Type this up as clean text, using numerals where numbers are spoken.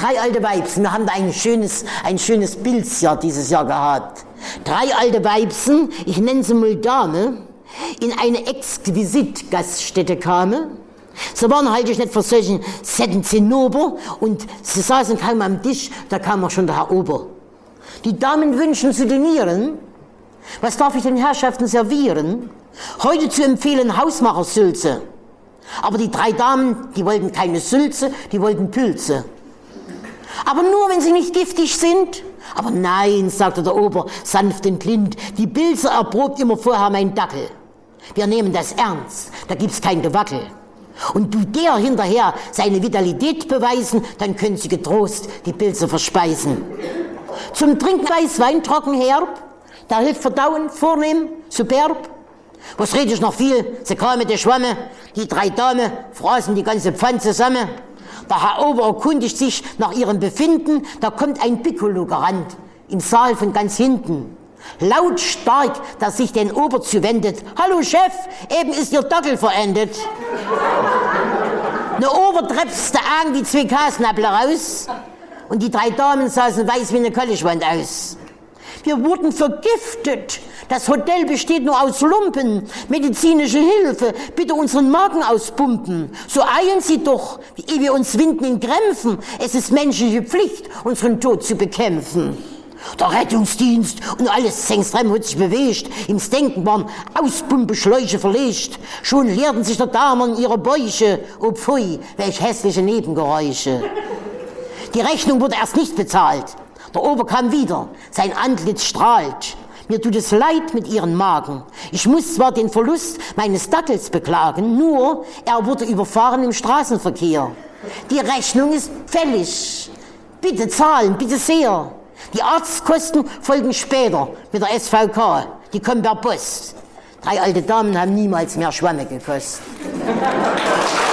3 alte Weibsen, wir haben da ein schönes Bildsjahr dieses Jahr gehabt. 3 alte Weibsen, ich nenne sie mal Dame, in eine Exquisit-Gaststätte kamen. Sie waren halt nicht für solchen Setten Zinnober und sie saßen kaum am Tisch, da kam auch schon der Herr Ober. Die Damen wünschen zu dinieren. Was darf ich den Herrschaften servieren? Heute zu empfehlen Hausmachersülze. Aber die 3 Damen, die wollten keine Sülze, die wollten Pilze. Aber nur, wenn sie nicht giftig sind. Aber nein, sagte der Ober, sanft und lind, die Pilze erprobt immer vorher mein Dackel. Wir nehmen das ernst, da gibt's kein Gewackel. Und du der hinterher seine Vitalität beweisen, dann können sie getrost die Pilze verspeisen. Zum Trinken Weißwein trocken herb, der hilft verdauen, vornehm, superb. Was red ich noch viel, sie kamen die Schwamme, die 3 Damen fraßen die ganze Pfanne zusammen. Der Herr Ober erkundigt sich nach ihrem Befinden, da kommt ein Piccolo gerannt, im Saal von ganz hinten. Lautstark, dass sich den Ober zuwendet. Hallo Chef, eben ist Ihr Dackel verendet. Ne Ober trepste irgendwie 2 Kasnäppler raus und die 3 Damen saßen weiß wie eine Kollischwand aus. Wir wurden vergiftet. Das Hotel besteht nur aus Lumpen. Medizinische Hilfe. Bitte unseren Magen auspumpen. So eilen Sie doch, ehe wir uns winden in Krämpfen. Es ist menschliche Pflicht, unseren Tod zu bekämpfen. Der Rettungsdienst und alles Zengstrem hat sich bewegt. Im Denken waren Auspumpeschläuche verlegt. Schon leerten sich der Damen ihre Bäuche. Oh pfui, welch hässliche Nebengeräusche. Die Rechnung wurde erst nicht bezahlt. Der Ober kam wieder, sein Antlitz strahlt. Mir tut es leid mit Ihren Magen. Ich muss zwar den Verlust meines Dackels beklagen, nur er wurde überfahren im Straßenverkehr. Die Rechnung ist fällig. Bitte zahlen, bitte sehr. Die Arztkosten folgen später mit der SVK. Die kommen per Post. 3 alte Damen haben niemals mehr Schwamme gekostet.